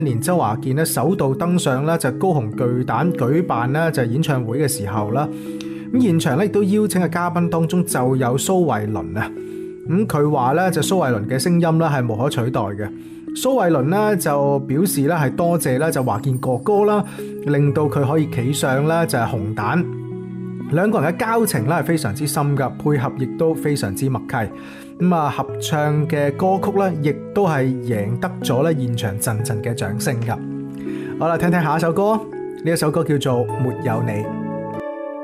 年周華健咧首度登上咧就高雄巨蛋舉辦咧就演唱會嘅時候啦，咁現場咧亦都邀請嘅嘉賓當中就有蘇慧倫啊。咁佢話咧就蘇慧倫嘅聲音咧係無可取代嘅。蘇慧倫咧就表示咧係多謝咧就華健哥哥啦，令到佢可以企上咧就係紅蛋。兩個人嘅交情咧係非常之深噶，配合亦都非常之默契。咁啊，合唱嘅歌曲咧，亦都係贏得咗咧現場陣陣嘅掌聲噶。好啦，聽聽下一首歌，呢一首歌叫做《沒有你》。